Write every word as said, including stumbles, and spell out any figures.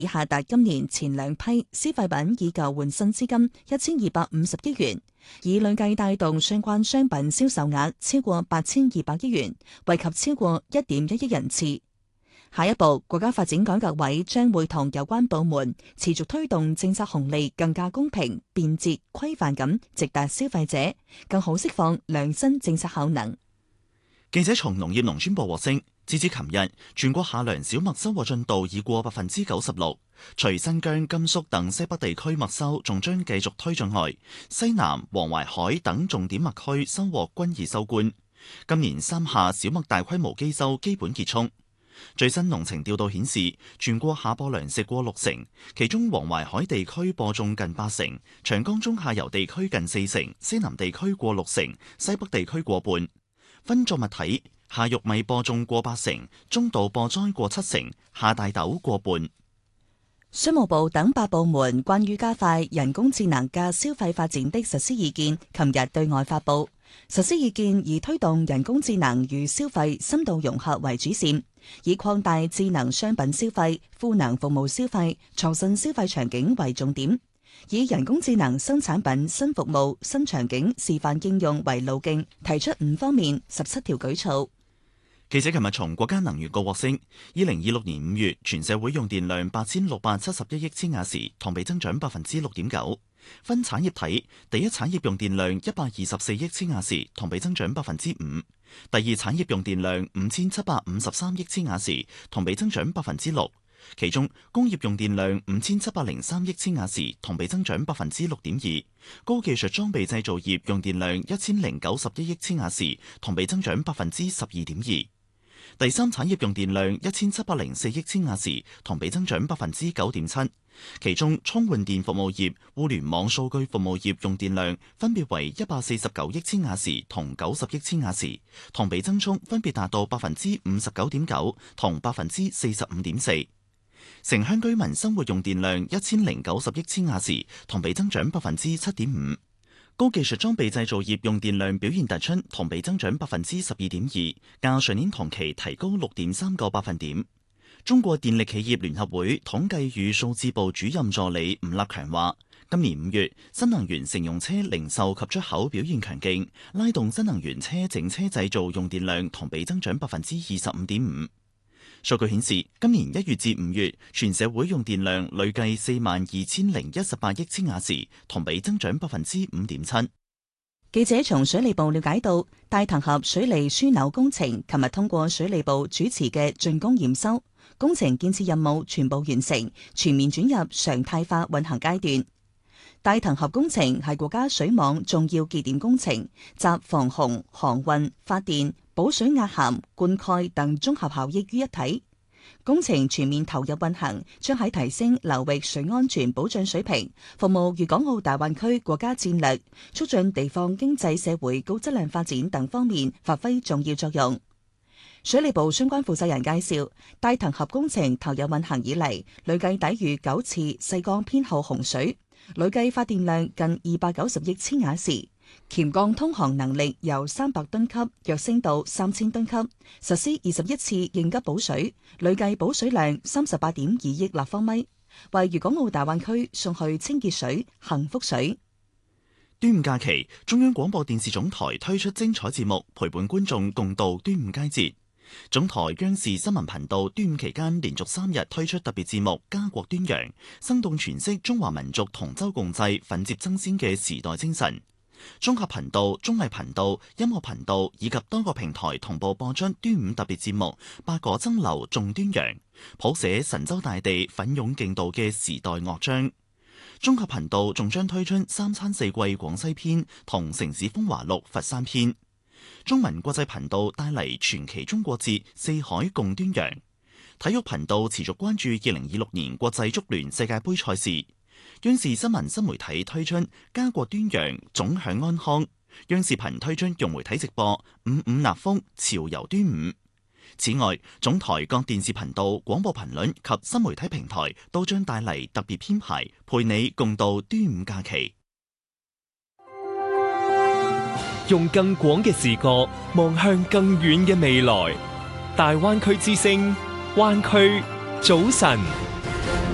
已下達今年前兩批消費品以舊換新資金一千二百五十億元，以累計帶動相關商品銷售額超過八千二百億元，惠及超過一點一億人次。下一步，國家發展改革委將會同有關部門持續推動政策紅利更加公平、便捷、規範咁直達消費者，更好釋放良新政策效能。 記者從農業農村部獲悉，截至琴日，全國夏糧小麥收穫進度已過百分之九十六。除新疆、甘肅等西北地區麥收仲將繼續推進外，西南、黃淮海等重點麥區收穫均已收官。今年三夏小麥大規模機收基本結束。最新農情調度顯示，全國夏播糧食過六成，其中黃淮海地區播種近八成，長江中下游地區近四成，西南地區過六成，西北地區過半。分作物睇，夏玉米播種過八成，中稻播栽過七成，夏大豆過半。 商務部等八部門關於加快人工智能嘅消費發展的實施意見，琴日對外發布。實施意見以推動人工智能與消費深度融合為主線，以擴大智能商品消費、賦能服務消費、創新消費場景為重點，以人工智能新產品、新服務、新場景示範應用為路徑，提出五方面十七條舉措。 記者琴日從國家能源局獲悉，二零二六年五月全社會用電量八千六百七十一億千瓦時，同比增長百分之六點九。分產業睇，第一產業用電量一百二十四億千瓦時，同比增長百分之五；第二產業用電量五千七百五十三億千瓦時，同比增長百分之六。其中工業用電量五千七百零三億千瓦時，同比增長百分之六點二；高技術裝備製造業用電量一千零九十一億千瓦時，同比增長百分之十二點二。第三產業用電量一千七百零四億千瓦時，同比增長百分之九點七。其中充換電服務業、互聯網數據服務業用電量分別為一百四十九億千瓦時同九十億千瓦時，同比增速分別達到百分之五十九點九同百分之四十五點四。城鄉居民生活用電量一千零九十億千瓦時，同比增長百分之七點五。高技術裝備製造業用電量表現突出，同比增長百分之十二點二，較上年同期提高六點三個百分點。中國電力企業聯合會統計與數字部主任助理吳立強話，今年五月新能源乘用車零售及出口表現強勁，拉動新能源車整車製造用電量同比增長百分之二十五點五。數據顯示，今年一月至五月全社會用電量累計四萬二千零一十八億千瓦時，同比增長百分之五點七。 記者從水利部了解到，大潭峽水利樞紐工程琴日通過水利部主持嘅竣工驗收，工程建設任務全部完成，全面轉入常態化運行階段。大潭峽工程係國家水網重要節點工程，集防洪、航運、發電、補水壓涵、灌溉等綜合效益於一體。工程全面投入運行，將喺提升流域水安全保障水平、服務粵港澳大灣區國家戰略、促進地方經濟社會高質量發展等方面發揮重要作用。水利部相關負責人介紹，大潭峽工程投入運行以嚟，累計抵禦九次西江偏後洪水，累計發電量近二百九十億千瓦時。黔江通航能力由三百噸級躍升到三千噸級，實施二十一次應急補水，累計補水量三十八點二億立方米，為粵港澳大灣區送去清潔水、幸福水。 端午假期，中央廣播電視總台推出精彩節目，陪伴觀眾共度端午佳節。總台央視新聞頻道端午期間連續三日推出特別節目《家國端陽》，生動詮釋中華民族同舟共濟、奮楫爭先嘅時代精神。綜合頻道、綜藝頻道、音樂頻道以及多個平台同步播出端午特別節目《八果爭流頌端陽》，譜寫神州大地奮勇競渡嘅時代樂章。綜合頻道仲將推出三餐四季廣西篇同城市風華錄佛山篇。中文國際頻道帶嚟傳奇中國節四海共端陽。體育頻道持續關注二零二六年國際足聯世界盃賽事。央視新聞新媒體推出家國端陽總享安康，央視頻推出融媒體直播五五納福潮遊端午。此外，總台各電視頻道、廣播頻率及新媒體平台都將帶嚟特別編排，陪你共度端午假期。 用更廣嘅視角望向更遠嘅未來，大灣區之聲，灣區早晨。